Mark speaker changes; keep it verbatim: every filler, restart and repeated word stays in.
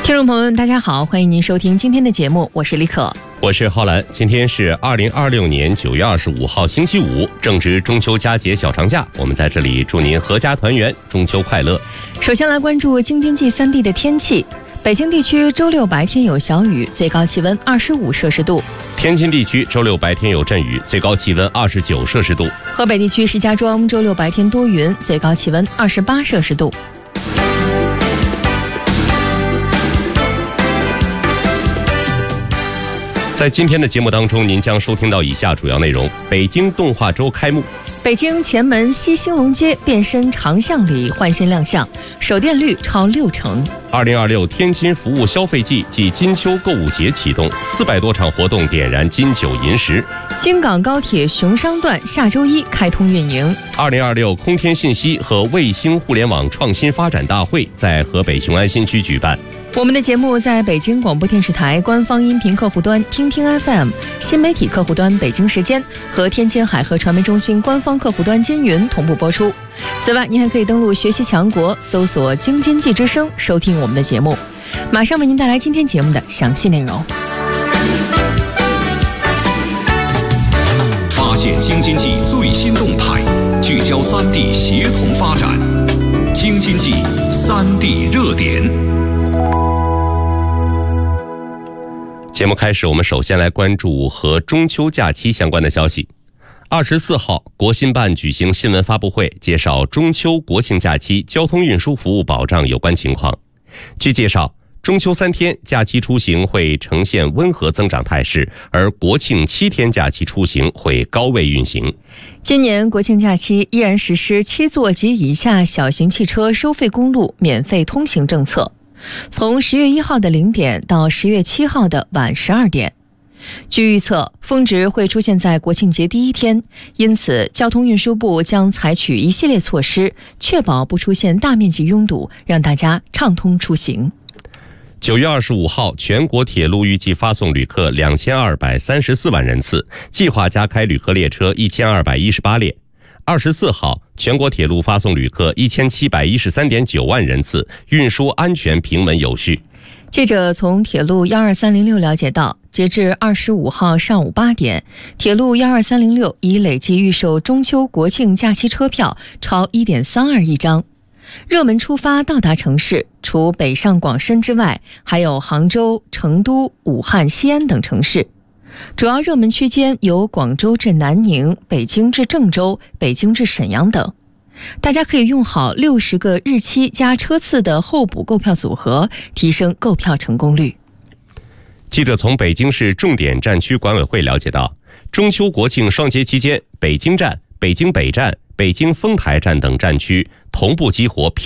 Speaker 1: 听众朋友们，大家好，欢迎您收听今天的节目，我是李可，
Speaker 2: 我是浩兰。今天是二零二六年九月二十五号星期五，正值中秋佳节小长假，我们在这里祝您阖家团圆，中秋快乐。
Speaker 1: 首先来关注京津冀三地的天气。北京地区周六白天有小雨，最高气温二十五摄氏度。
Speaker 2: 天津地区周六白天有阵雨，最高气温二十九摄氏度。
Speaker 1: 河北地区石家庄周六白天多云，最高气温二十八摄氏度。
Speaker 2: 在今天的节目当中，您将收听到以下主要内容：北京动画周开幕，
Speaker 1: 北京前门西兴隆街变身长巷里换新亮相，手电率超六成。
Speaker 2: 二零二六天津服务消费季暨金秋购物节启动，四百多场活动点燃金九银十。
Speaker 1: 京港高铁熊商段下周一开通运营。
Speaker 2: 二零二六空天信息和卫星互联网创新发展大会在河北雄安新区举办。
Speaker 1: 我们的节目在北京广播电视台官方音频客户端听听 F M、 新媒体客户端北京时间和天津海河传媒中心官方客户端金云同步播出。此外，您还可以登录学习强国，搜索京津冀之声，收听我们的节目。马上为您带来今天节目的详细内容。
Speaker 3: 发现京津冀最新动态，聚焦三地协同发展，京津冀三地热点。
Speaker 2: 节目开始，我们首先来关注和中秋假期相关的消息。二十四号，国新办举行新闻发布会，介绍中秋国庆假期交通运输服务保障有关情况。据介绍，中秋三天假期出行会呈现温和增长态势，而国庆七天假期出行会高位运行。
Speaker 1: 今年国庆假期依然实施七座及以下小型汽车收费公路免费通行政策，从十月一号的零点到十月七号的晚十二点。据预测，峰值会出现在国庆节第一天，因此交通运输部将采取一系列措施，确保不出现大面积拥堵，让大家畅通出行。
Speaker 2: 九月二十五号，全国铁路预计发送旅客两千二百三十四万人次，计划加开旅客列车一千二百一十八列。二十四号，全国铁路发送旅客一千七百一十三点九万人次，运输安全平稳有序。
Speaker 1: 记者从铁路幺二三零六了解到，截至二十五号上午八点，铁路幺二三零六已累计预售中秋国庆假期车票超一点三二亿张。热门出发到达城市除北上广深之外，还有杭州、成都、武汉、西安等城市。主要热门区间有广州至南宁、北京至郑州、北京至沈阳等。大家可以用好六十个日期加车次的候补购票组合，提升购票成功率。
Speaker 2: 记者从北京市重点战区管委会了解到，中秋国庆双节期间，北京站、北京北站、北京丰台站等站区同步激活